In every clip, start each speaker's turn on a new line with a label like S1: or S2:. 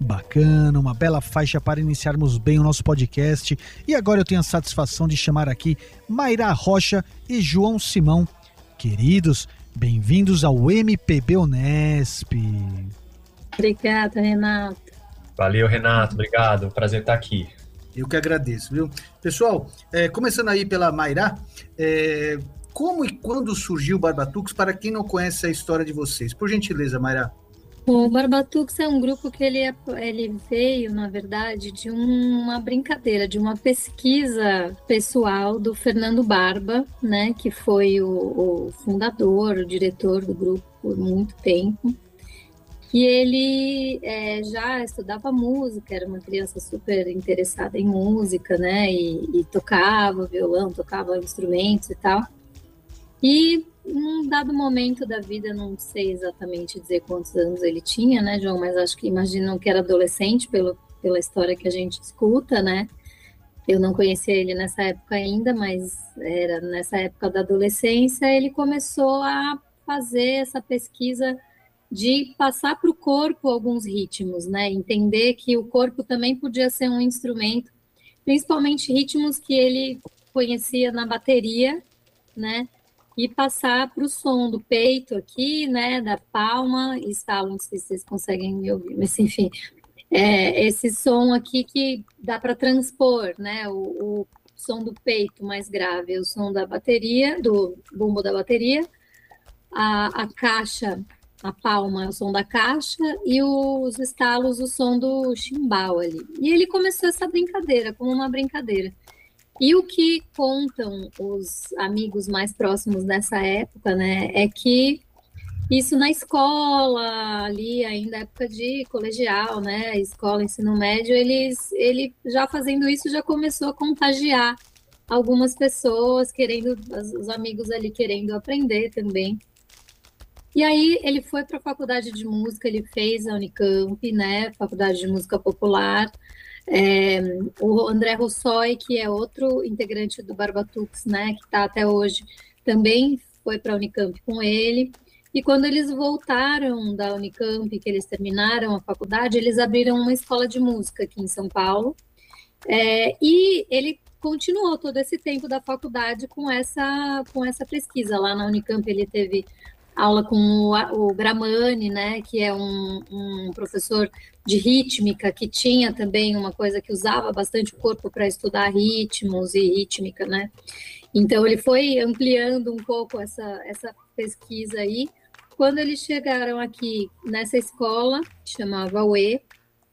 S1: Bacana, uma bela faixa para iniciarmos bem o nosso podcast. E agora eu tenho a satisfação de chamar aqui Mayra Rocha e João Simão. Queridos, bem-vindos ao MPB Unesp.
S2: Obrigada, Renato.
S3: Valeu, Renato. Obrigado. Prazer estar aqui.
S4: Eu que agradeço, viu? Pessoal, começando aí pela Mayra, como e quando surgiu o Barbatux, para quem não conhece a história de vocês? Por gentileza, Mayra.
S2: O Barbatux é um grupo que ele veio, na verdade, de uma brincadeira, de uma pesquisa pessoal do Fernando Barba, né, que foi o fundador, o diretor do grupo por muito tempo. E ele já estudava música, era uma criança super interessada em música, né, e tocava violão, tocava instrumentos e tal. E num dado momento da vida, não sei exatamente dizer quantos anos ele tinha, né, João, mas acho que imaginam que era adolescente pela história que a gente escuta, né. Eu não conhecia ele nessa época ainda, mas era nessa época da adolescência, ele começou a fazer essa pesquisa de passar para o corpo alguns ritmos, né, entender que o corpo também podia ser um instrumento, principalmente ritmos que ele conhecia na bateria, né, e passar para o som do peito aqui, né, da palma, e estalo, não sei se vocês conseguem me ouvir, mas enfim, esse som aqui que dá para transpor, né, o som do peito mais grave, o som da bateria, do bumbo da bateria, a caixa, a palma é o som da caixa, e os estalos, o som do chimbal ali. E ele começou essa brincadeira, como uma brincadeira. E o que contam os amigos mais próximos dessa época, né, é que isso na escola, ali ainda época de colegial, né, escola, ensino médio, ele já fazendo isso já começou a contagiar algumas pessoas, os amigos ali querendo aprender também. E aí ele foi para a faculdade de música, ele fez a Unicamp, né, Faculdade de Música Popular. O André Rossoi, que é outro integrante do Barbatux, né, que está até hoje, também foi para a Unicamp com ele. E quando eles voltaram da Unicamp, que eles terminaram a faculdade, eles abriram uma escola de música aqui em São Paulo. E ele continuou todo esse tempo da faculdade com essa pesquisa. Lá na Unicamp ele teve aula com o Gramani, né, que é um professor de rítmica, que tinha também uma coisa que usava bastante o corpo para estudar ritmos e rítmica, né? Então ele foi ampliando um pouco essa pesquisa aí. Quando eles chegaram aqui nessa escola, que chamava UE,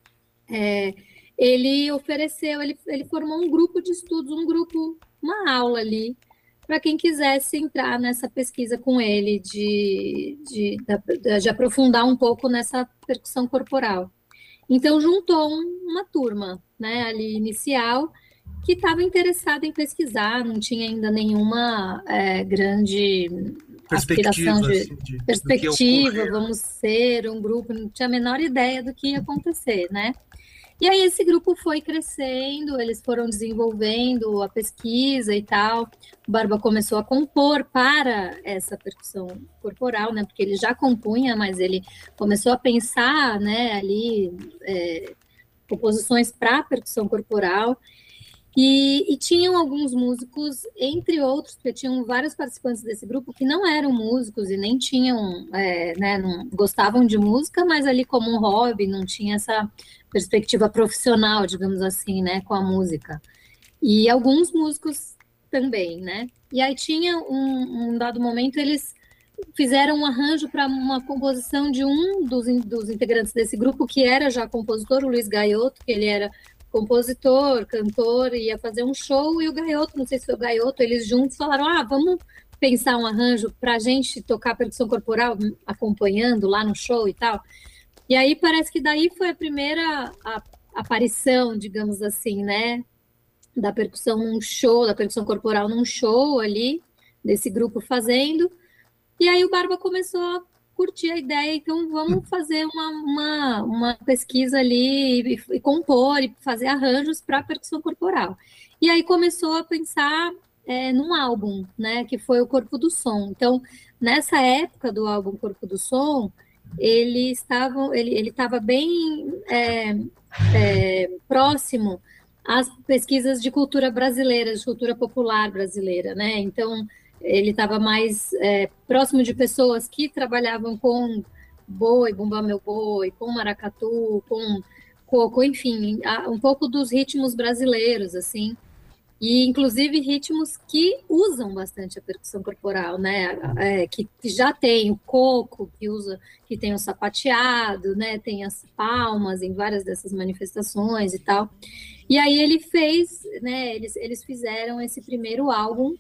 S2: ele ofereceu, ele formou um grupo de estudos, uma aula ali, para quem quisesse entrar nessa pesquisa com ele, de aprofundar um pouco nessa percussão corporal. Então, juntou uma turma, né, ali inicial, que estava interessada em pesquisar, não tinha ainda nenhuma grande aspiração de perspectiva, vamos ser um grupo, não tinha a menor ideia do que ia acontecer, né? E aí esse grupo foi crescendo, eles foram desenvolvendo a pesquisa e tal. O Barba começou a compor para essa percussão corporal, né? Porque ele já compunha, mas ele começou a pensar, né, ali composições para percussão corporal. E tinham alguns músicos, entre outros, porque tinham vários participantes desse grupo que não eram músicos e nem tinham, né, não gostavam de música, mas ali como um hobby, não tinha essa perspectiva profissional, digamos assim, né, com a música. E alguns músicos também, né? E aí tinha um dado momento, eles fizeram um arranjo para uma composição de um dos integrantes desse grupo, que era já compositor, o Luiz Gaiotto, que ele era compositor, cantor, ia fazer um show, e o Gaiotto, não sei se foi o Gaiotto, eles juntos falaram, vamos pensar um arranjo para a gente tocar percussão corporal, acompanhando lá no show e tal. E aí parece que daí foi a primeira aparição, digamos assim, né, da percussão num show, da percussão corporal num show ali, desse grupo fazendo. E aí o Barba começou a curtir a ideia, então vamos fazer uma pesquisa ali e compor e fazer arranjos para percussão corporal. E aí começou a pensar num álbum, né, que foi o Corpo do Som. Então, nessa época do álbum Corpo do Som, ele estava bem próximo às pesquisas de cultura brasileira, de cultura popular brasileira, né? Então, ele estava mais próximo de pessoas que trabalhavam com boi, Bumba Meu Boi, com maracatu, com coco, enfim, um pouco dos ritmos brasileiros, assim, e inclusive ritmos que usam bastante a percussão corporal, né? Que já tem o coco, que tem o sapateado, né? Tem as palmas em várias dessas manifestações e tal. E aí ele fez, né? Eles fizeram esse primeiro álbum.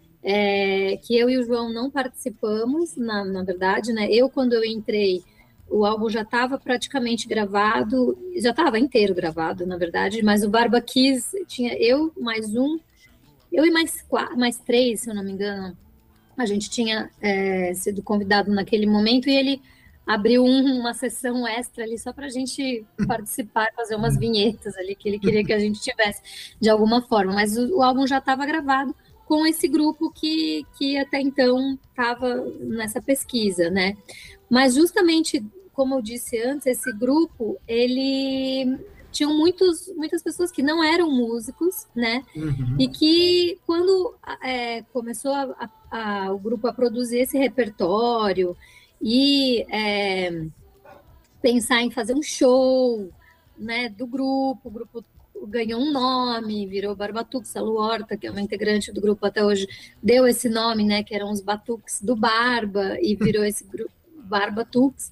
S2: Que eu e o João não participamos, na verdade, né? Quando eu entrei, o álbum já estava praticamente gravado, já estava inteiro gravado, na verdade, mas o Barba Kiss tinha eu e mais três, se eu não me engano. A gente tinha sido convidado naquele momento e ele abriu uma sessão extra ali só para a gente participar, fazer umas vinhetas ali que ele queria que a gente tivesse de alguma forma, mas o álbum já estava gravado com esse grupo que até então estava nessa pesquisa, né? Mas justamente, como eu disse antes, esse grupo, ele tinha muitas pessoas que não eram músicos, né?
S4: Uhum.
S2: E que quando começou o grupo a produzir esse repertório e pensar em fazer um show, né, do grupo, o grupo ganhou um nome, virou Barbatuques. A Lu Horta, que é uma integrante do grupo até hoje, deu esse nome, né, que eram os Batuques do Barba, e virou esse grupo Barbatuques.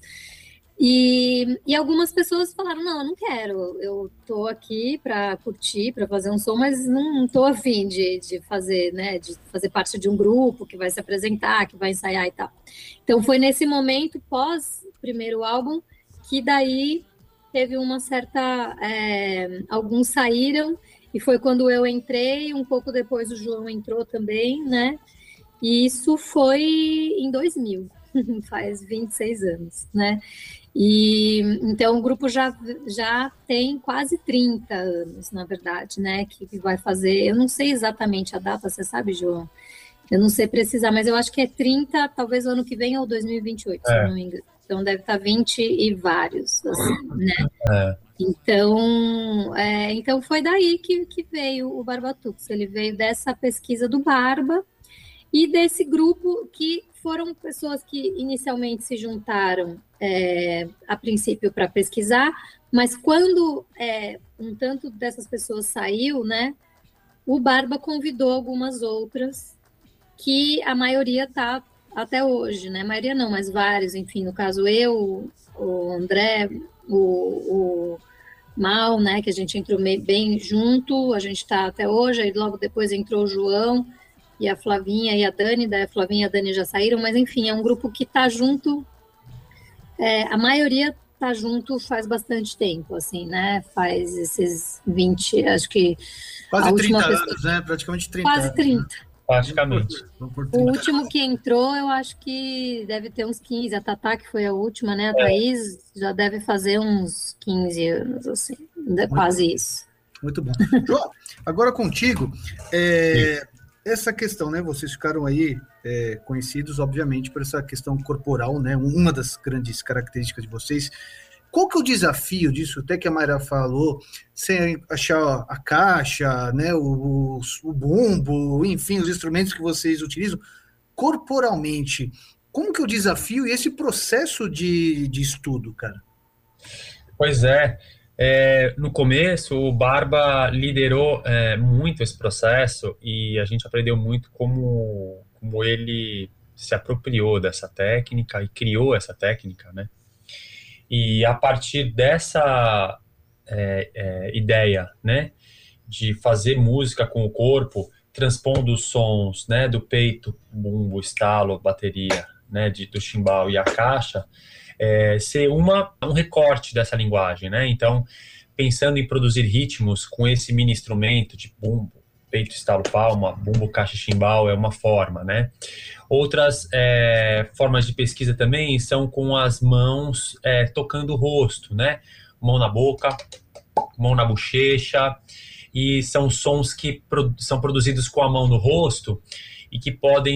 S2: E algumas pessoas falaram, não, eu não quero, eu tô aqui para curtir, para fazer um som, mas não tô afim de fazer, né, de fazer parte de um grupo que vai se apresentar, que vai ensaiar e tal. Então foi nesse momento, pós primeiro álbum, que daí teve uma certa... alguns saíram, e foi quando eu entrei, um pouco depois o João entrou também, né? E isso foi em 2000, faz 26 anos, né? E então o grupo já tem quase 30 anos, na verdade, né? Que vai fazer, eu não sei exatamente a data, você sabe, João? Eu não sei precisar, mas eu acho que é 30, talvez o ano que vem ou 2028, se eu não me engano. Então deve estar 20 e vários, assim, né? Então foi daí que veio o Barbatuques. Ele veio dessa pesquisa do Barba e desse grupo que foram pessoas que inicialmente se juntaram a princípio para pesquisar, mas quando um tanto dessas pessoas saiu, né, o Barba convidou algumas outras que a maioria está até hoje, né? A maioria não, mas vários, enfim, no caso eu, o André, o Mal, né, que a gente entrou bem junto, a gente está até hoje, aí logo depois entrou o João e a Flavinha e a Dani, daí a Flavinha e a Dani já saíram, mas enfim, é um grupo que está junto, a maioria está junto faz bastante tempo, assim, né, faz esses 20, acho que
S4: quase
S2: a última
S4: 30 anos, né, praticamente 30
S2: quase
S4: anos,
S2: 30.
S4: Né?
S3: Praticamente.
S2: O último que entrou, eu acho que deve ter uns 15. A Tatá, que foi a última, né? A Thaís já deve fazer uns 15 anos, assim. Quase isso.
S4: Muito bom. João, agora contigo, essa questão, né? Vocês ficaram aí conhecidos, obviamente, por essa questão corporal, né? Uma das grandes características de vocês. Qual que é o desafio disso, até que a Mayra falou, sem achar a caixa, né, o bumbo, enfim, os instrumentos que vocês utilizam, corporalmente, como que é o desafio e esse processo de estudo, cara?
S3: Pois no começo o Barba liderou muito esse processo e a gente aprendeu muito como ele se apropriou dessa técnica e criou essa técnica, né? E a partir dessa ideia, né, de fazer música com o corpo, transpondo os sons, né, do peito, bumbo, estalo, bateria, né, do chimbal e a caixa, ser um recorte dessa linguagem, né? Então, pensando em produzir ritmos com esse mini instrumento de bumbo, peito, estalo, palma, bumbo, caixa e chimbal é uma forma, né? Outras formas de pesquisa também são com as mãos tocando o rosto, né? Mão na boca, mão na bochecha, e são sons que são produzidos com a mão no rosto e que podem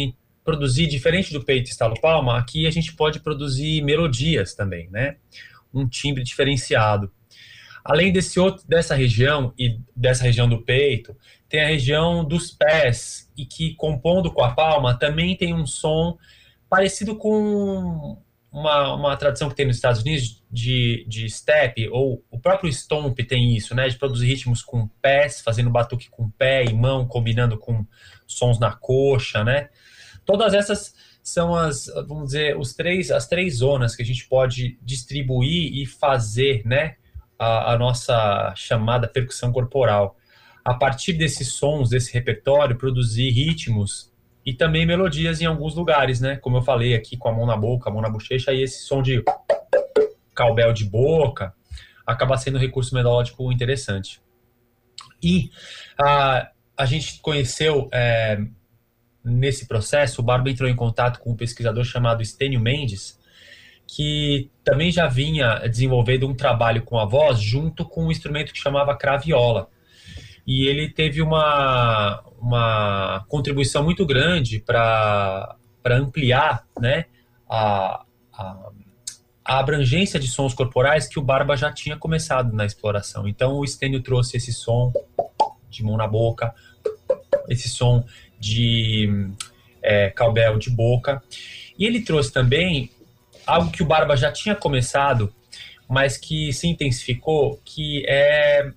S3: produzir, diferente do peito e estalo palma, aqui a gente pode produzir melodias também, né? Um timbre diferenciado. Além dessa região e dessa região do peito, tem a região dos pés, e que, compondo com a palma, também tem um som parecido com uma tradição que tem nos Estados Unidos de step, ou o próprio stomp tem isso, né? De produzir ritmos com pés, fazendo batuque com pé e mão, combinando com sons na coxa, né? Todas essas são vamos dizer, as três zonas que a gente pode distribuir e fazer, né? A nossa chamada percussão corporal. A partir desses sons, desse repertório, produzir ritmos e também melodias em alguns lugares, né? Como eu falei aqui, com a mão na boca, a mão na bochecha, e esse som de cowbell de boca acaba sendo um recurso melódico interessante. E a gente conheceu, nesse processo, o Barba entrou em contato com um pesquisador chamado Estênio Mendes, que também já vinha desenvolvendo um trabalho com a voz junto com um instrumento que chamava craviola. E ele teve uma contribuição muito grande para ampliar, né, a abrangência de sons corporais que o Barba já tinha começado na exploração. Então o Estênio trouxe esse som de mão na boca, esse som de cowbell de boca, e ele trouxe também algo que o Barba já tinha começado, mas que se intensificou, que é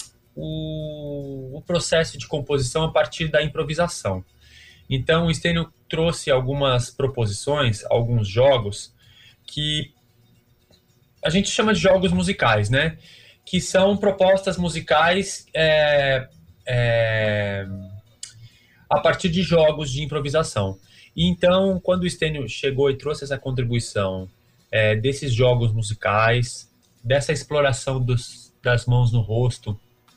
S3: o processo de composição a partir da improvisação. Então, o Estênio trouxe algumas proposições, alguns jogos, que a gente chama de jogos musicais, né? Que são propostas musicais a partir de jogos de improvisação. E então, quando o Estênio chegou e trouxe essa contribuição desses jogos musicais, dessa exploração das mãos no rosto,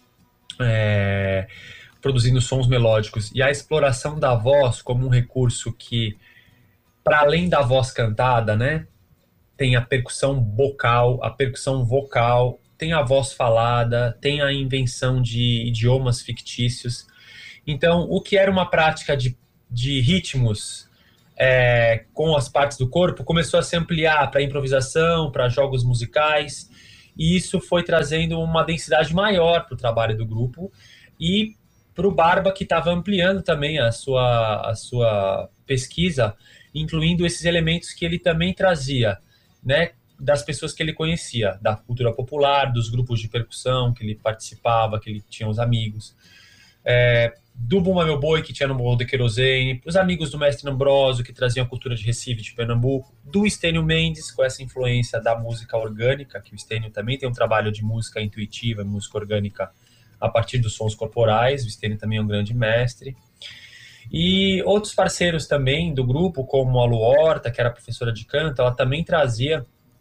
S3: produzindo sons melódicos, e a exploração da voz como um recurso que, para além da voz cantada, né, tem a percussão bocal, a percussão vocal, tem a voz falada, tem a invenção de idiomas fictícios. Então, o que era uma prática de ritmos com as partes do corpo começou a se ampliar para improvisação, para jogos musicais, e isso foi trazendo uma densidade maior para o trabalho do grupo e para o Barba, que estava ampliando também a sua pesquisa, incluindo esses elementos que ele também trazia, né, das pessoas que ele conhecia, da cultura popular, dos grupos de percussão que ele participava, que ele tinha os amigos, do Bumba Meu Boi, que tinha no Morro de Querosene, os amigos do Mestre Ambrósio, que traziam a cultura de Recife, de Pernambuco, do Estênio Mendes, com essa influência da música orgânica, que o Estênio também tem um trabalho de música intuitiva, música orgânica, a partir dos sons corporais. O Estênio também é um grande mestre. E outros parceiros também do grupo, como a Lu Horta, que era professora de canto, ela também trazia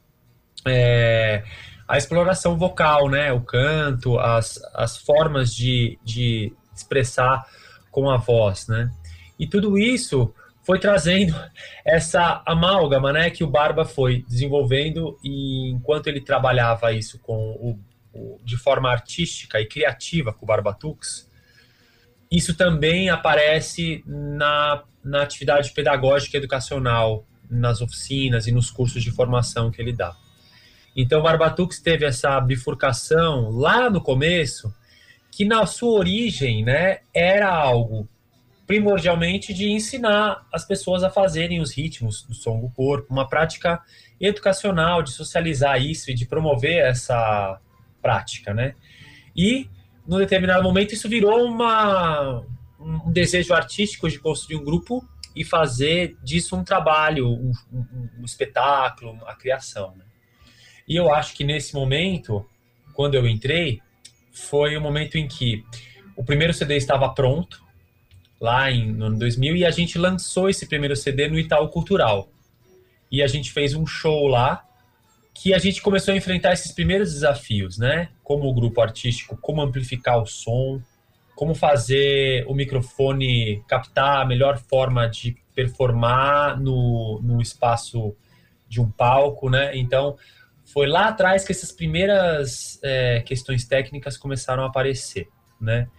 S3: a exploração vocal, né? O canto, as formas de expressar com a voz, né? E tudo isso foi trazendo essa amálgama, né, que o Barba foi desenvolvendo, e enquanto ele trabalhava isso de forma artística e criativa com o Barbatuques, isso também aparece na atividade pedagógica e educacional, nas oficinas e nos cursos de formação que ele dá. Então o Barbatuques teve essa bifurcação lá no começo, que na sua origem, né, era algo primordialmente de ensinar as pessoas a fazerem os ritmos do som do corpo, uma prática educacional, de socializar isso e de promover essa prática, né? E, num determinado momento, isso virou um desejo artístico de construir um grupo e fazer disso um trabalho, um espetáculo, a criação, né? E eu acho que nesse momento, quando eu entrei, foi o momento em que o primeiro CD estava pronto, lá no ano 2000, e a gente lançou esse primeiro CD no Itaú Cultural. E a gente fez um show lá, que a gente começou a enfrentar esses primeiros desafios, né? Como grupo artístico, como amplificar o som, como fazer o microfone captar a melhor forma de performar no espaço de um palco, né? Então, foi lá atrás que essas primeiras questões técnicas começaram a aparecer, né?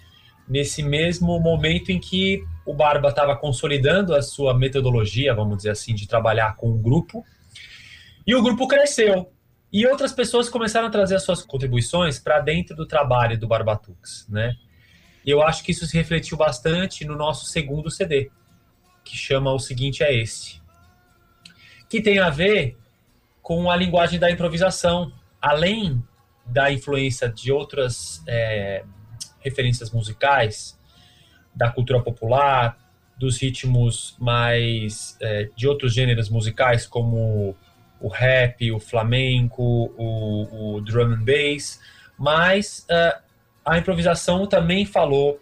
S3: nesse mesmo momento em que o Barba estava consolidando a sua metodologia, vamos dizer assim, de trabalhar com o grupo, e o grupo cresceu. E outras pessoas começaram a trazer as suas contribuições para dentro do trabalho do Barbatux, né? E eu acho que isso se refletiu bastante no nosso segundo CD, que chama O Seguinte é Esse, que tem a ver com a linguagem da improvisação, além da influência de outras referências musicais, da cultura popular, dos ritmos mais de outros gêneros musicais, como o rap, o flamenco, o drum and bass, mas a improvisação também falou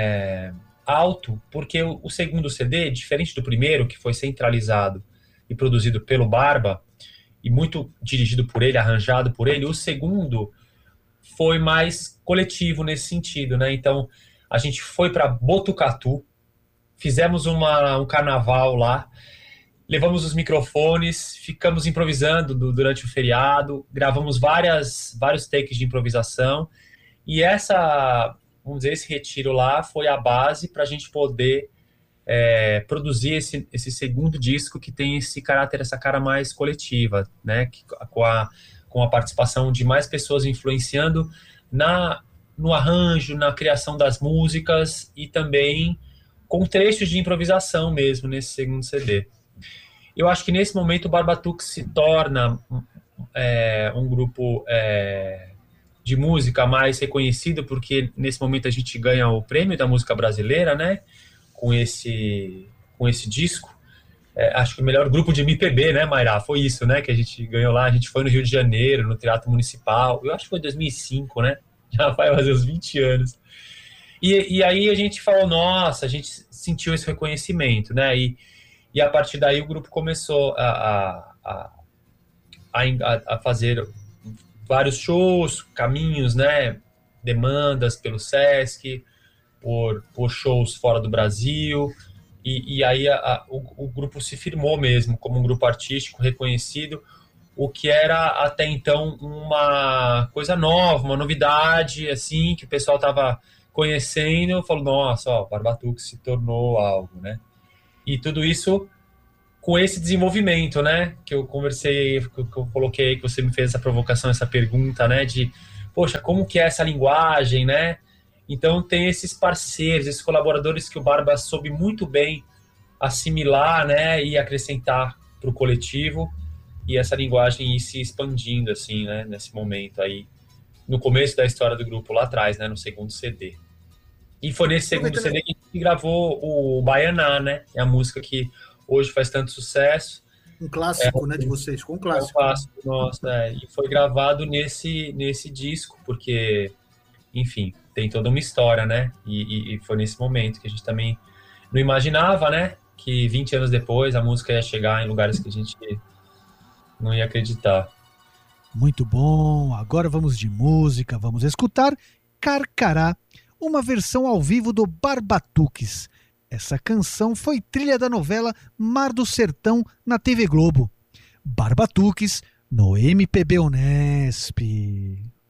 S3: alto, porque o segundo CD, diferente do primeiro, que foi centralizado e produzido pelo Barba, e muito dirigido por ele, arranjado por ele, o segundo foi mais coletivo nesse sentido, né? Então, a gente foi para Botucatu, fizemos um carnaval lá, levamos os microfones, ficamos improvisando durante o feriado, gravamos vários takes de improvisação, e vamos dizer, esse retiro lá foi a base para a gente poder produzir esse segundo disco, que tem esse caráter, essa cara mais coletiva, né? Com a participação de mais pessoas influenciando no arranjo, na criação das músicas e também com trechos de improvisação mesmo nesse segundo CD. Eu acho que nesse momento o Barbatux se torna um grupo de música mais reconhecido, porque nesse momento a gente ganha o prêmio da música brasileira, né? Com esse disco. Acho que o melhor grupo de MPB, né, Mayra? Foi isso, né, que a gente ganhou lá. A gente foi no Rio de Janeiro, no Teatro Municipal. Eu acho que foi 2005, né? Já vai fazer uns 20 anos. E aí a gente falou, nossa, a gente sentiu esse reconhecimento, né? E a partir daí o grupo começou a fazer vários shows, caminhos, né? Demandas pelo Sesc, por shows fora do Brasil, e aí o grupo se firmou mesmo como um grupo artístico reconhecido, o que era até então uma coisa nova, uma novidade, assim, que o pessoal estava conhecendo, falou, nossa, ó, Barbatux se tornou algo, né? E tudo isso com esse desenvolvimento, né, que eu conversei, que eu coloquei, que você me fez essa provocação, essa pergunta, né, de, poxa, como que é essa linguagem, né? Então tem esses parceiros, esses colaboradores que o Barba soube muito bem assimilar, né, e acrescentar para o coletivo, e essa linguagem ir se expandindo, assim, né, nesse momento aí, no começo da história do grupo lá atrás, né, no segundo CD. E foi nesse segundo CD que a gente gravou o Baianá, né, é a música que hoje faz tanto sucesso.
S4: Um clássico, né, de vocês, com um clássico.
S3: Um clássico, nossa, e foi gravado nesse disco, porque, enfim, tem toda uma história, né, e foi nesse momento que a gente também não imaginava, né, que 20 anos depois a música ia chegar em lugares que a gente não ia acreditar.
S1: Muito bom, agora vamos de música, vamos escutar Carcará, uma versão ao vivo do Barbatux. Essa canção foi trilha da novela Mar do Sertão na TV Globo. Barbatux no MPB Unesp.